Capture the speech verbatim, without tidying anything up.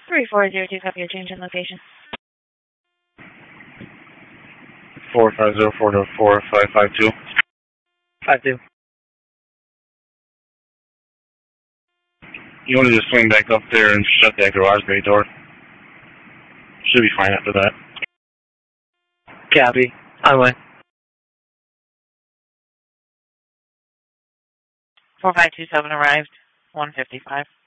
three four zero two, copy your change in location. four five zero four zero four five five two. five two. You want to just swing back up there and shut that garage bay door. Should be fine after that. Copy. On way. four five two seven arrived, one fifty-five.